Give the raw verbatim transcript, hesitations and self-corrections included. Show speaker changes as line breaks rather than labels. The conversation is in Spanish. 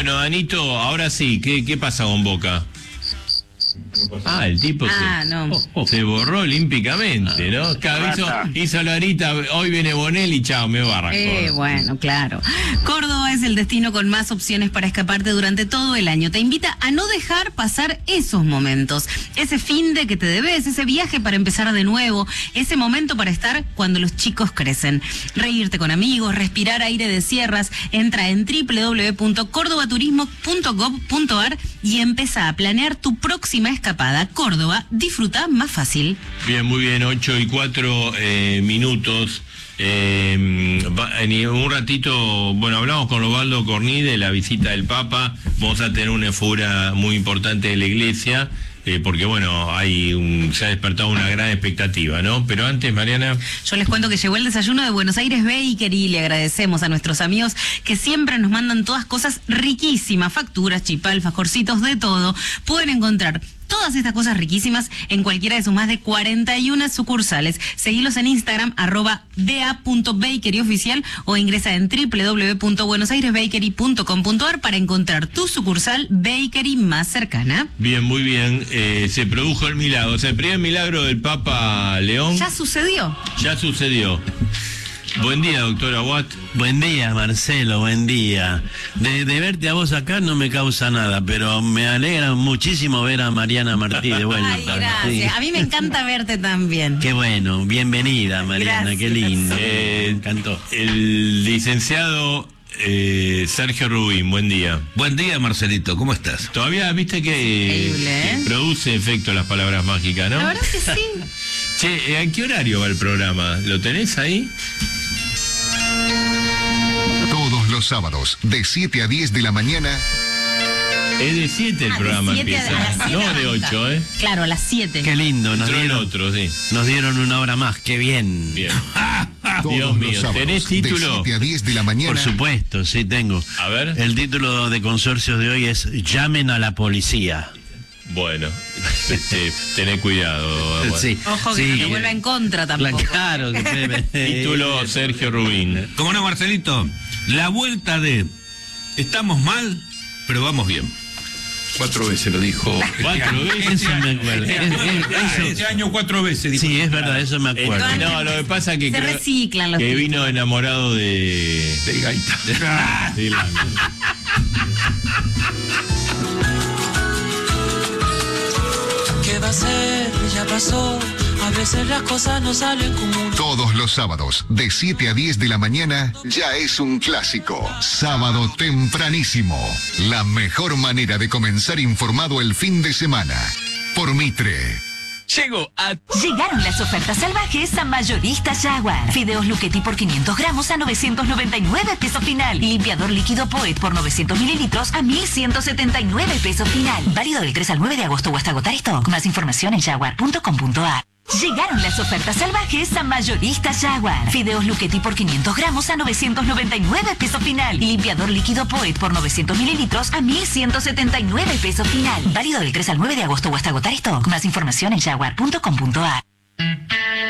Bueno, Anito, ahora sí, ¿qué, qué pasa con Boca? Ah, el tipo
ah,
se,
no.
oh, oh, se borró olímpicamente, ¿no? Claro, hizo, hizo la horita, hoy viene Bonelli, chao, me barra.
Eh, bueno, claro. Córdoba es el destino con más opciones para escaparte durante todo el año. Te invita a no dejar pasar esos momentos. Ese fin de que te debes, ese viaje para empezar de nuevo, ese momento para estar cuando los chicos crecen. Reírte con amigos, respirar aire de sierras. Entra en doble u doble u doble u punto cordobaturismo punto gob punto ar y empieza a planear tu próxima escapada. Córdoba, disfruta más fácil.
Bien, muy bien, ocho y cuatro eh, minutos. Eh, en un ratito, bueno, hablamos con Osvaldo Corní de la visita del Papa. Vamos a tener una figura muy importante de la iglesia. Eh, porque bueno, hay un, se ha despertado una gran expectativa, ¿no? Pero antes, Mariana...
Yo les cuento que llegó el desayuno de Buenos Aires Bakery y le agradecemos a nuestros amigos que siempre nos mandan todas cosas riquísimas, facturas, chipal, fajorcitos, de todo. Pueden encontrar todas estas cosas riquísimas en cualquiera de sus más de cuarenta y una sucursales. Seguilos en Instagram, arroba da punto bakery oficial, o ingresa en doble u doble u doble u punto buenos aires bakery punto com punto ar para encontrar tu sucursal bakery más cercana.
Bien, muy bien. Eh, se produjo el milagro. O sea, el primer milagro del Papa León.
Ya sucedió.
Ya sucedió. Buen día, doctora Watt.
Buen día, Marcelo, buen día. De, de verte a vos acá no me causa nada, pero me alegra muchísimo ver a Mariana Martí de vuelta.
Ay, gracias.
Sí.
A mí me encanta verte también.
Qué bueno, bienvenida, Mariana,
Gracias.
qué lindo.
Eh,
Me encantó.
El licenciado eh, Sergio Rubín, buen día.
Buen día, Marcelito, ¿cómo estás?
Todavía viste que,
Increíble, ¿eh?
que produce efecto las palabras mágicas, ¿no?
La verdad es que sí.
Che, ¿a qué horario va el programa? ¿Lo tenés ahí?
Todos los sábados, de siete a diez de la mañana.
Es de siete el
Ah, de
programa
siete a-
empieza.
a las siete
No de
arranca.
ocho, ¿eh?
Claro, a las siete.
Qué lindo, nos
Entró el
dieron,
otro, sí.
nos dieron una hora más, qué bien.
Bien.
Todos
Dios
los
mío,
sábados,
¿tenés
de
título?
siete a diez de la mañana.
Por supuesto, sí tengo.
A ver.
El título de consorcio de hoy es Llamen a la policía.
Bueno, este, tené cuidado. Bueno.
Sí,
Ojo que
sí.
no te vuelva en contra tampoco.
Claro, que
Título Sergio Rubín.
¿Cómo no, Marcelito? La vuelta de estamos mal, pero vamos bien. Cuatro veces lo dijo.
Cuatro veces.
Eso me acuerdo.
Este
Es-
año,
es- eso-
este año cuatro veces. dijo.
Sí, es verdad, eso me
Eh,
acuerdo.
no, lo que pasa es que
Se
creo
reciclan los
que
títulos.
vino enamorado de...
De gaita.
de la-
¿Qué va a ser? Ya pasó. A veces las cosas no salen como uno.
Todos los sábados, de siete a diez de la mañana, ya es un clásico. Sábado tempranísimo. La mejor manera de comenzar informado el fin de semana. Por Mitre.
Llego a...
Llegaron las ofertas salvajes a Mayorista Jaguar. Fideos Luchetti por quinientos gramos a novecientos noventa y nueve pesos final. Y limpiador líquido Poet por novecientos mililitros a mil ciento setenta y nueve pesos final. Válido del tres al nueve de agosto o hasta agotar stock. Más información en jaguar punto com punto ar. Llegaron las ofertas salvajes a Mayorista Jaguar. Fideos Luchetti por quinientos gramos a novecientos noventa y nueve pesos final. Y limpiador líquido Poet por novecientos mililitros a mil ciento setenta y nueve pesos final. Válido del tres al nueve de agosto o hasta agotar stock. Más información en jaguar punto com punto ar.